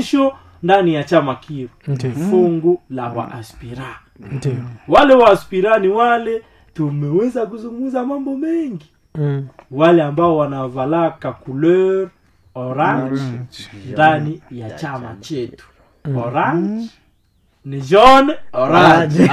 mwisho ndani ya chama kile fungu la waaspira. Wale waaspira ni wale tumeweza kuzungumza mambo mengi. Wale ambao wanavalaka couleur orange ndani ya chama chetu. Orange ni jaune orange.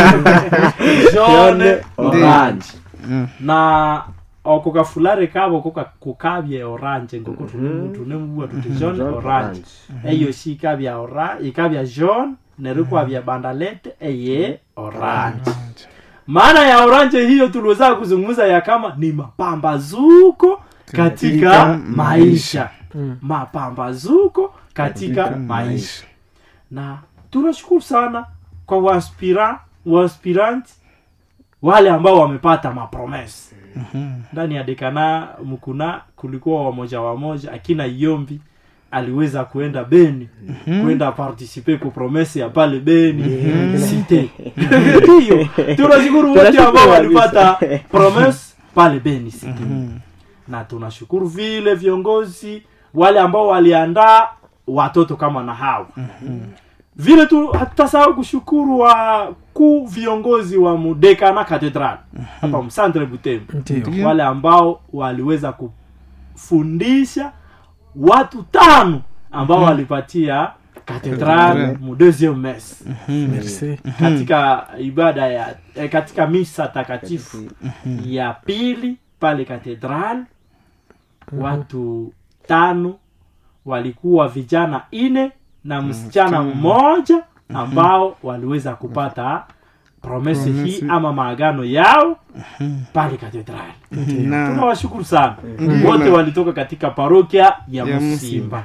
Jaune orange. Na okoka fulare kabo kukabye orange ngoko tunemubwa tuti jaune orange. Eyo shi kabya orange, ikabya jaune nerukwa bya bandalete eye orange. Maana ya orange hiyo tuliweza kuzungumza ya kama ni mapambazuko katika maisha. Mapambazuko katika maisha. Na tunashukuru sana kwa waaspirant wale ambao wamepata mapromese. Ndani ya dekana mkuna kulikuwa wamoja akina Yombi aliweza kuenda Beni, kwenda participer kwa promesse ya pale Beni cité. Ndio tunashukuru wote ambao walipata promesse pale Beni cité. Na tunashukuru vile viongozi wale ambao waliandaa watoto kama na hao. Vile tu hatasahau kushukuru viongozi wa Mudekana Cathedral hapa Msantre Butembo, wale ambao waliweza kufundisha watu 5 ambao walipatia Cathedral mu deuxième messe. Merci. Katika ibada ya katika misa takatifu ya pili pale Cathedral, watu 5 walikuwa vijana 4 na msichana mmoja ambao waliweza kupata promesse hii ama maagano yao pale Cathedral. Tunawashukuru sana. Wote walitoka katika parokia ya Musimba.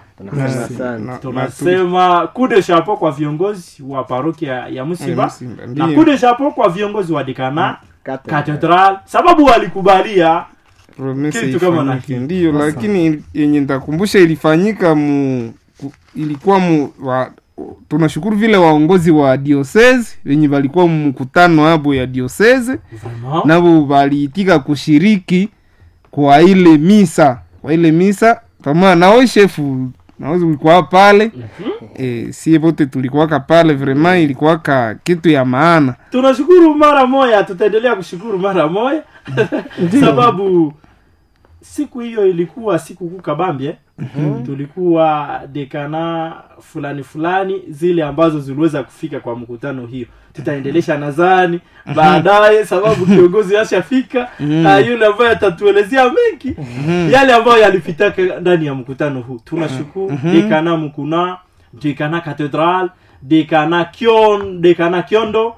Tunasema coup de chapeau kwa viongozi wa parokia ya Musimba na coup de chapeau kwa viongozi wa Dekana Cathedral, sababu walikubalia kitu kama na ndio. Lakini yenye nitakumbusha ilifanyika ilikuwa tunashukuru vile waongozi wa diocese wenye walikuwa mkutano hapo ya diocese, nabo waliitika kushiriki kwa ile misa pamoja na chefu naweza ulikuwa pale. Sie wote tulikuwa pale, vraiment ilikuwa kitu ya maana. Tunashukuru mara moja, tutaendelea kushukuru mara moja sababu siku hiyo ilikuwa siku kukabambye. Tulikuwa dekana fulani zile ambazo ziliweza kufika kwa mkutano hiyo. Tutaendelesha nadhani baadaye sababu kiongozi ashafika yule ambaye atatuelezea mengi yale ambayo yalipitaka ndani ya mkutano huu. Tunashukuru dekana Mkuna, dekana Cathedral, dekana Kiondo,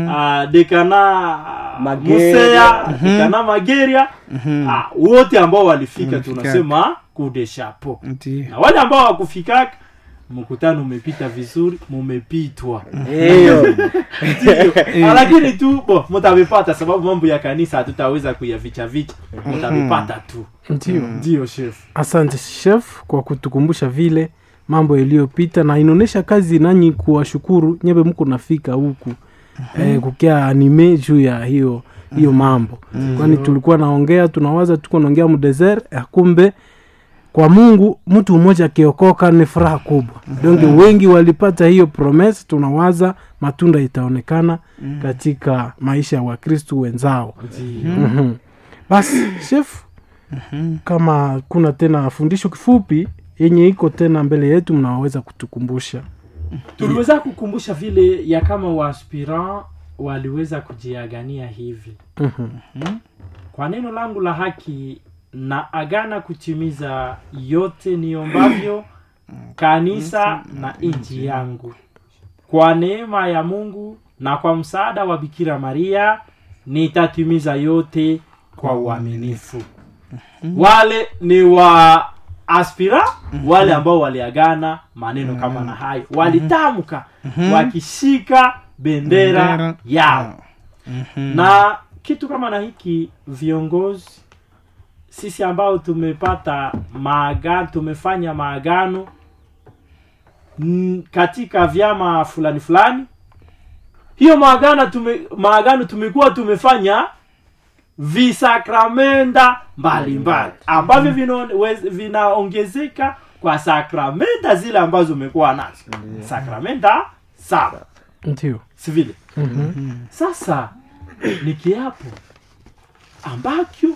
dekana Musea, dekana Mageria, wote ambao walifika tunasema coup de chapeau. Na wale ambao hawakufika, mkutano umepita vizuri, mumepitwa. Lakini tu mtavipata sababu mambo ya kanisa hatutaweza kuyavicha, mtavipata tu. Ndio chef. Asante chef kwa kutukumbusha vile mambo yaliyopita, na inaonesha kazi nanyi kuwashukuru nyebe mko nafika huku kukia anime juu ya hiyo mambo. Kwani tulikuwa tunawaza tuko naongea mu desert, kumbe kwa Mungu mtu mmoja kiokoka ni furaha kubwa. Donc wengi walipata hiyo promise, tunawaza matunda itaonekana katika maisha wa Kristo wenzao. Basi chef, kama kuna tena fundisho kifupi yenye iko tena mbele yetu mnaweza kutukumbusha. Tuliweza kukumbusha vile ya kama waaspirant waliweza kujiagania hivi. Kwa neno langu la haki na agana kutimiza yote niombavyo kanisa na nchi yangu. Kwa neema ya Mungu na kwa msaada wa Bikira Maria nitatimiza yote kwa uaminifu. Wale ni wa aspira, wale ambao waliagana maneno kama na hayo, walitamka wakishika bendera yao. Na kitu kama na hiki viongozi sisi ambao tumepata maagano, tumefanya maagano katika vyama fulani, hiyo maagano tumekuwa tumefanya visakramenta mbalimbali ambavyo vinaongezeka kwa sakramenta zile ambazo umekuwa nazo. Sakramenta 7. Ndio. Si vile? Sasa ni kiapo ambacho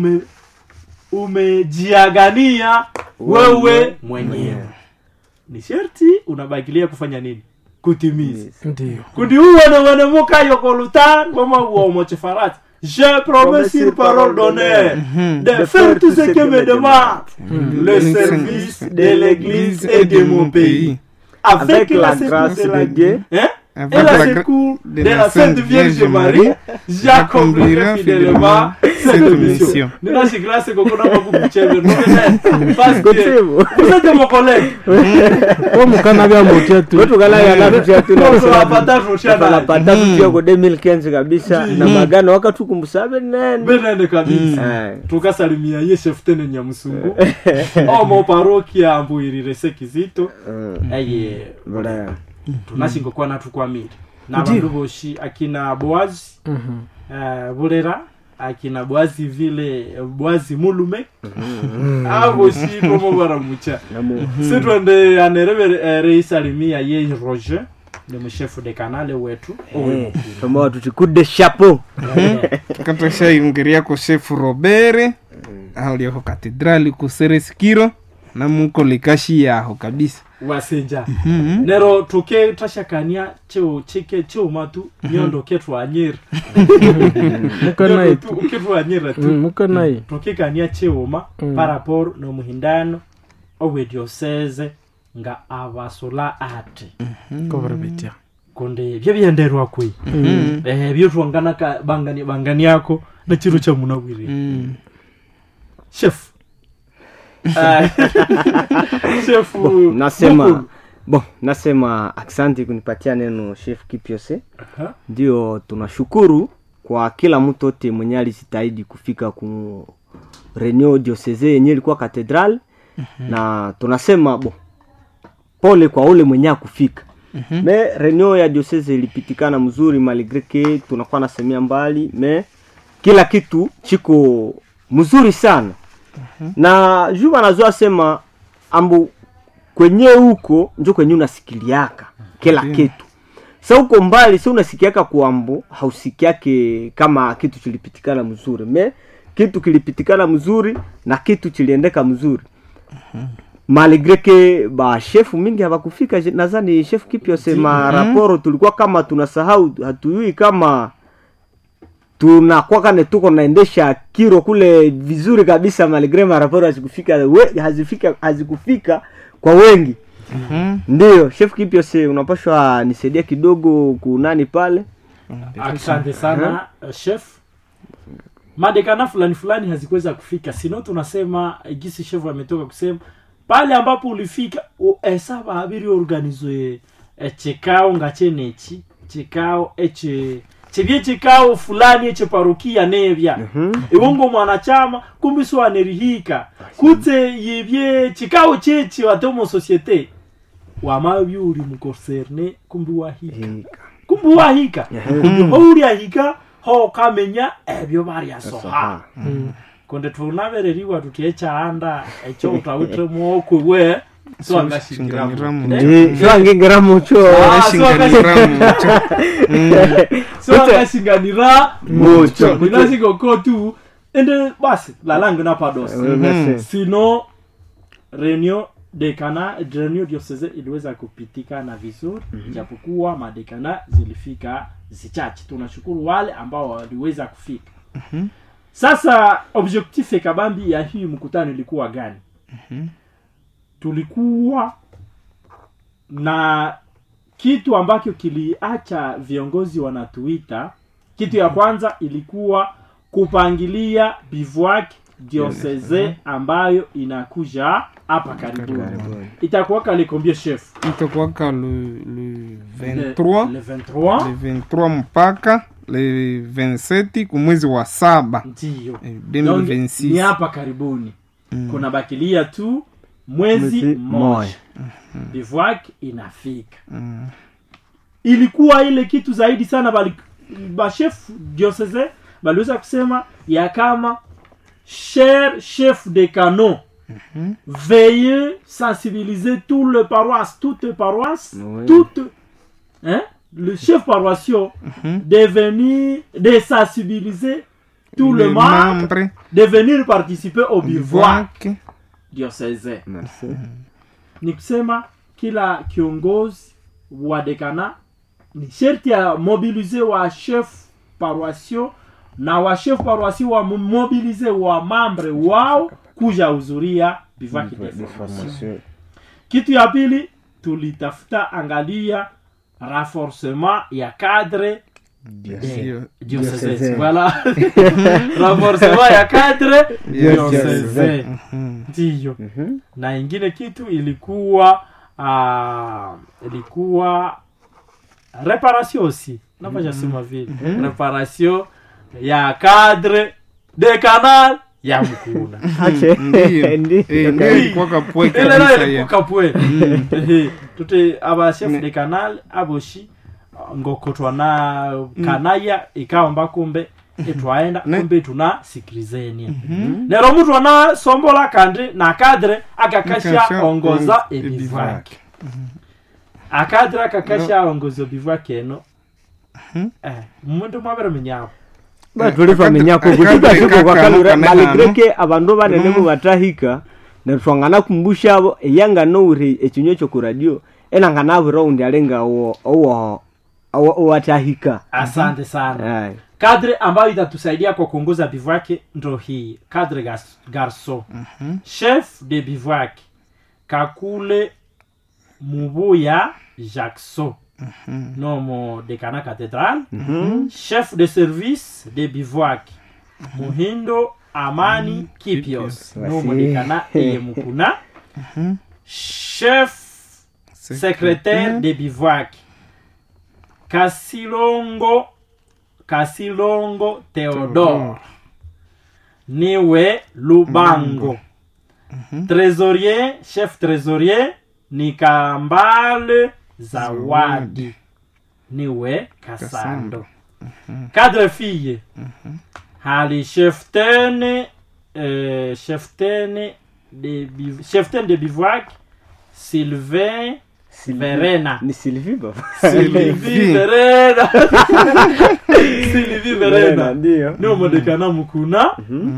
umejiagania wewe mwenyewe. Ni sharti unabakilia kufanya nini? Kutimiza. Ndio. Kundi uwe muka yokolutan kama uo mochefarat. Je promets sur parole donnée de faire tout ce que me demande le service de l'église et de mon pays. Avec la grâce de Dieu, et la secours de la Sainte Vierge Marie, j'accomplirai fidèlement cette mission. Nina si grâce kokona makubuchebe no parce que vous êtes mon collègue. Comme kana bya motia tu. Watu kala ya kutia tu na tunapata roshana. Tunapata kutia kwa 2015 kabisa na magano wakatukumbusabe nene. Benene kabisa. Tukasalimia ye chef tene Nyamusungu. Omo parokia ambuirire Kizito. Aye. Voilà. Tunashingo kwa natukwamira. Na bandu boshi akina Boaz. Bulera akina Boazi vile Boazi Mulume. Abo shi como baramucha. Sitwende anerebe reisalimia ye Roger. Ni chef de canal wetu. Kama tutikude chapeau. Tukatosha yungeria ko chef Robert. Ahali ho katedrali ku Seresikiro na muko likashi yaho kabisa. Wasenja. Nero tuke tashakania cheo chike cheo matu nyondo ketu anyira. Mukana itu. Ketu anyira tu. Mukana i. Tuke kania cheo ma parapor no muhindano owe diocese nga abasola ate. Koverbetia. Konde byo byenderwa kwi. Byo tuangana ka bangani yako na chiro cha munawiri. Chef. Chef nasema asante kunipatia neno Chef Kipiose. Ndio tunashukuru kwa kila mtu wote mwenye alijitahidi kufika ku reunion diocese yenyewe ilikuwa katedral. Na tunasema pole kwa ule mwenye kufika. Me reunion ya diocese ilipitikana mzuri malgré que tunakuwa na semia mbali, me kila kitu chiko mzuri sana. Na Juba nazoa sema ambu kwenye huko ndio kwenye unasikiliaka kila kitu. Sasa huko mbali si unasikiaka kuambu hausikiake kama kitu kilipitikana mzuri. Me kitu kilipitikana mzuri na kitu kiliendeka mzuri. Malgré que ba chef mingi hawakufika, nadhani Chef Kipiose raporo tulikuwa kama tunasahau, hatujui kama tunakuwa kane tuko naendesha kiro kule vizuri kabisa, malgré maraporo hazikufika kwa wengi. Ndio Chef Kipiose unapaswa nisaidia kidogo kunani pale. Asante sana chef. Madekana fulani hazikuweza kufika, sino tunasema gisi chef ametoka kusema pale ambapo ulifika esaba habiri organize chekao ngachenechi chekao chebye chekao fulani eche parokia nevya iwongo mwanachama kumbi so anerihika kute yebye chekao chechi watomo societe wa mabyu uri mukonserne kumbi wahika uri ahika ho kamenya ebyo bari asoha konde tunabereriwa tutiecha anda echo utawutre mwoko we so angashingiramu so angingiramu cho so angashinganira mucho binasigo kotu ende basi la langue na pas sino reunion diocese iliweza kupitika na vizuri japokuwa madekana zilifika zichache. Tunashukuru wale ambao waliweza kufika. Sasa objectif kabambi ya hii mkutano ilikuwa gani? Tulikuwa na kitu ambacho kiliacha viongozi wanatuita. Kitu ya kwanza ilikuwa kupangilia bivouac diocese ambayo inakuja hapa karibuni. Itakuwa kale combien chef? Itakuwa le 23 mpaka le 27 kumwezi wa 7. Ndio. 2026. Ni hapa karibuni. Kuna bakilia tu mwezi mmoja. Bivouac inafika. Ilikuwa ile kitu zaidi sana ba chef diocese baliweza kusema ya kama cher chef de canon veiller, sensibiliser toutes les paroisses, Oui. Le chef paroissial de sensibiliser tous les membres de venir participer au bivouac diocese. Merci. Ni kusema kila kiongozi wa dekana ni sherti ya mobilize wa chef paroissio na wa chef paroissio wa mobilize wa membre wao kuja uzuria bivouac de formation. Kitu ya pili tulitafuta angalia renforcement ya cadre diocese. Voilà. Renforcement ya cadre diocese. Ndiyo. Na ingine kitu ilikuwa réparation aussi. Nafanya sema vile. Réparation ya cadre de canal ya Mukuna. Ndio ilikuwa kapwe kabisa ya. Kapwe. Tute aba chef de canal aboshi ngokotwa na kanaya ikaomba kumbe etwaenda kumbe tuna sikrizenia. Nero mtu ana sombola kandi na cadre akakasha ongoza ebivouac. Akadra akakasha ongoza bivouac eno. Mundu mwabera menyabo. Tulifa menyako kutika shuko kwa kalura maligreke abandu banene mu batahika na twangana kumbusha abo eyanga no uri ekinyo cyo ku radio enangana round alenga o atahika. Asante sana. Kadre ambayo itatusaidia kwa kuongoza bivouac ndo hii. Kadre garso. Chef de bivouac Kakule Mubuya Jackson. Nomo dekana cathédrale. Chef de service de bivouac Muhindo Amani Kipios. Nomo dekana Mukuna. Chef secrétaire de bivouac Kasilongo Theodore. Niwe Lubango. Trésorier, chef trésorier Nikambale Zawadi. Niwe Kasando. Cadre fille. Hali cheftene de bivouac Sylvain Verena. Ni Sylvie ba. Sylvie Verena. Sylvie Verena. Ndio modekana Mukuna.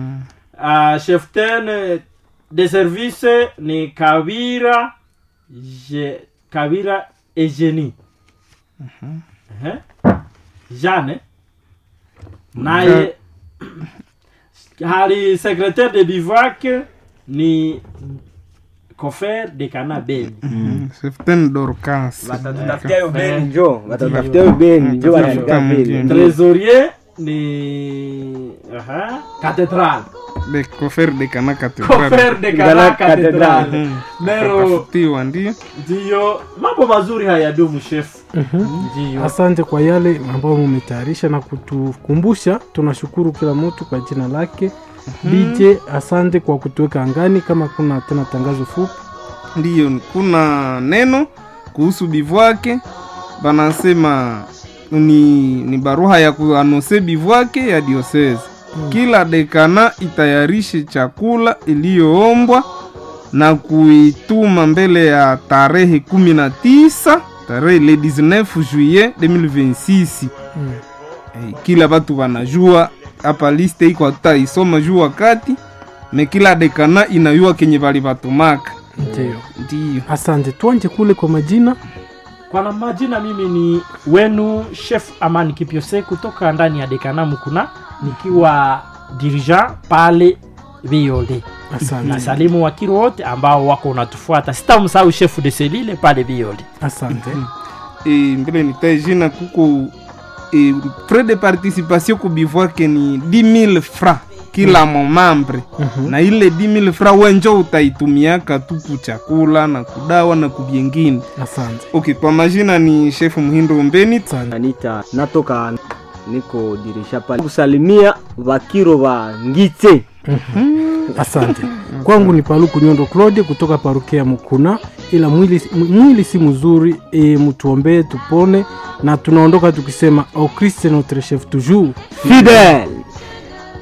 Cheftene de service ni Kabira Eugenie. Jeanne. Naye hali secrétaire de bivouac ni Kofer de Canabel. Septembre Dorcas. Watatafutia Ben njo wanataka Trésorier ni cathédrale. De Kofer de Cana Cathédrale. Kofer de Cana Cathédrale. Nero ndio mambo mazuri hayadumu chef. Ndio. Asante kwa yale ambayo mmetayarisha na kutukumbusha. Tunashukuru kila mtu kwa jina lake. DJ, asante kwa kutuweka angani. Kama kuna tena tangazo fupi. Ndio, kuna neno kuhusu bivouac. Banasema ni barua ya kuanose bivouac ya diocese. Kila dekana itayarishe chakula iliyoombwa na kuituma mbele ya tarehe 19, tarehe le 19 juillet 2026. Kila watu wanajua hapa liste iko tutaisoma juu wakati me kila dekana inayua kenye bali batumaka. Ndio. Asante. Tuanje kule kwa majina. Kwa majina mimi ni wenu chef Amani Kipiose kutoka ndani ya dekana Mukuna nikiwa dirigeant pale Biolde. Asante. Na salimu wakiro wote ambao wako natufuata. Sitamsahau chef de cellule pale Biolde. Asante. Mbele nitajina kuko frais de participation ku bivouac ni 10,000 francs kila membre. Na ile 10,000 francs wenjo utaitumiaka tu kuchakula na kudawa na kubyengine. Asante. Okay, kwa majina ni chef Muhindo Mbeni. Anita natoka niko dirisha pale kusalimia wakiro wa Ngitse. Asante. Kwangu ni Paluku Nyondo Claude kutoka parokia Mukuna, ila mwili si mzuri, mtuombee tupone, na tunaondoka tukisema au Christ notre chef toujours fidèle.